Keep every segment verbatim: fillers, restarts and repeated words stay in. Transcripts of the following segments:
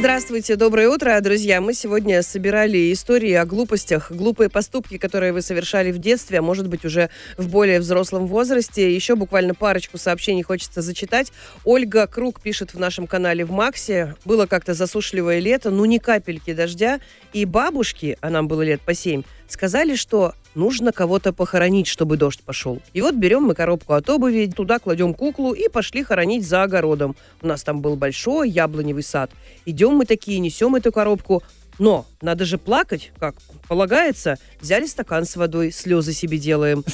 Здравствуйте, доброе утро, друзья. Мы сегодня собирали истории о глупостях, глупые поступки, которые вы совершали в детстве, а может быть уже в более взрослом возрасте. Еще буквально парочку сообщений хочется зачитать. Ольга Круг пишет в нашем канале в Максе. Было как-то засушливое лето, ну ни капельки дождя. И бабушки, а нам было лет по семь, сказали, что нужно кого-то похоронить, чтобы дождь пошел. И вот берем мы коробку от обуви, туда кладем куклу и пошли хоронить за огородом. У нас там был большой яблоневый сад. Идем мы такие, несем эту коробку. Но надо же плакать, как полагается. Взяли стакан с водой, слезы себе делаем.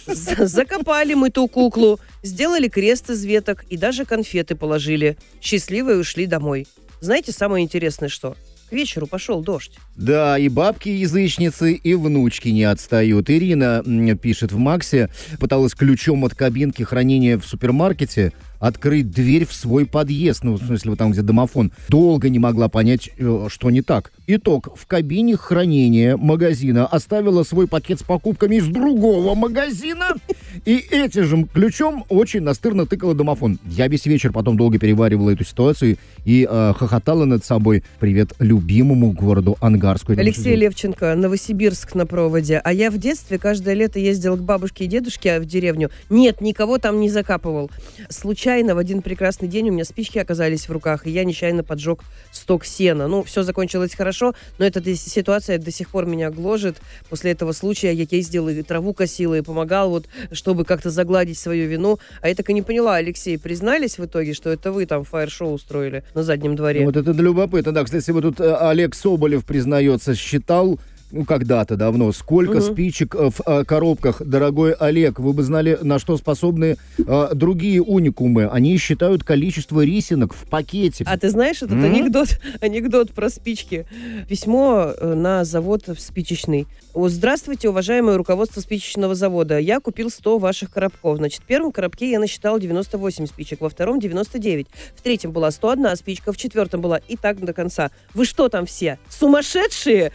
Закопали мы ту куклу, сделали крест из веток и даже конфеты положили. Счастливые ушли домой. Знаете, самое интересное что? К вечеру пошел дождь. Да, и бабки-язычницы, и внучки не отстают. Ирина пишет в Максе, пыталась ключом от кабинки хранения в супермаркете открыть дверь в свой подъезд, ну, в смысле, вот там, где домофон. Долго не могла понять, что не так. Итог. В кабине хранения магазина оставила свой пакет с покупками из другого магазина, и этим же ключом очень настырно тыкала домофон. Я весь вечер потом долго переваривала эту ситуацию и э, хохотала над собой. Привет любимому городу Ангарску. Алексей Левченко, Новосибирск на проводе. А я в детстве каждое лето ездил к бабушке и дедушке в деревню. Нет, никого там не закапывал. Случайно в один прекрасный день у меня спички оказались в руках, и я нечаянно поджег сток сена. Ну, все закончилось хорошо, но эта ситуация до сих пор меня гложет. После этого случая я ездил и траву косила, и помогал, вот, чтобы как-то загладить свою вину. А я так и не поняла, Алексей, признались в итоге, что это вы там фаер-шоу устроили на заднем дворе? Вот это любопытно. Да, кстати, вот тут Олег Соболев признается, считал, ну, когда-то давно, сколько угу. спичек в а, коробках. Дорогой Олег, вы бы знали, на что способны а, другие уникумы. Они считают количество рисинок в пакете. А ты знаешь этот mm-hmm. анекдот, анекдот про спички? Письмо на завод спичечный. Здравствуйте, уважаемое руководство спичечного завода. Я купил сто ваших коробков. Значит, в первом коробке я насчитал девяносто восемь спичек, во втором девяносто девять. В третьем была сто одна спичка, в четвертом была и так до конца. Вы что там все, сумасшедшие?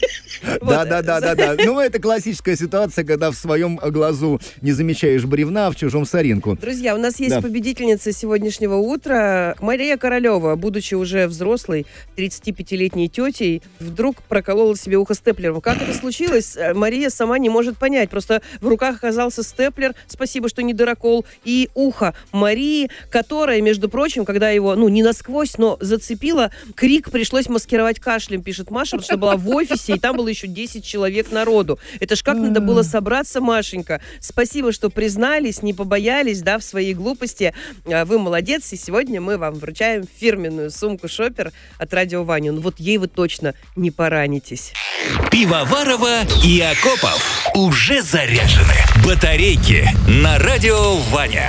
Да-да-да-да-да. Ну, это классическая ситуация, когда в своем глазу не замечаешь бревна, а в чужом соринку. Друзья, у нас есть да. победительница сегодняшнего утра. Мария Королева, будучи уже взрослой, тридцатипятилетней тетей, вдруг проколола себе ухо степлером. Как это случилось, Мария сама не может понять. Просто в руках оказался степлер, спасибо, что не дырокол, и ухо Марии, которая, между прочим, когда его, ну, не насквозь, но зацепила, крик пришлось маскировать кашлем, пишет Маша, потому что была в офисе, и там было еще десять человек народу. Это ж как надо было собраться, Машенька. Спасибо, что признались, не побоялись, да, в своей глупости. Вы молодец, и сегодня мы вам вручаем фирменную сумку «Шопер» от Радио Ваня. Ну вот ей вы точно не поранитесь. Пивоварова и Акопов уже заряжены. Батарейки на Радио Ваня.